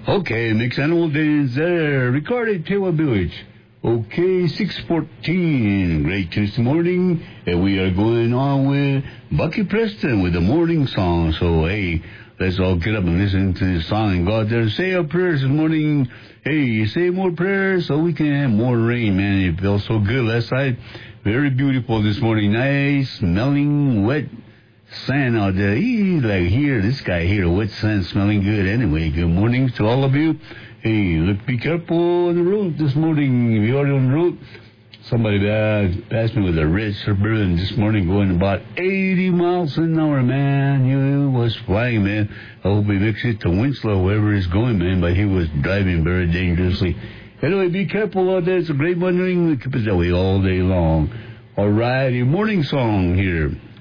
Okay, mix animal dance there. Recorded Tewa Village. Okay, 6:14. Great Tuesday morning. And we are going on with Bucky Preston with the morning song. So, hey, let's all get up and listen to this song and go out there and say our prayers this morning. Hey, say more prayers so we can have more rain, man. It felt so good last night. Very beautiful this morning. Nice, smelling, wet sand out there. This guy here, wet sand smelling good anyway. Good morning to all of you. Hey, look, be careful on the road this morning. If you're already on the road, somebody passed me with a red Suburban this morning going about 80 miles an hour, man. He was flying, man. I hope he makes it to Winslow, wherever he's going, man, but he was driving very dangerously. Anyway, be careful out there. It's a great morning. We keep it that way all day long. All right, your morning song here.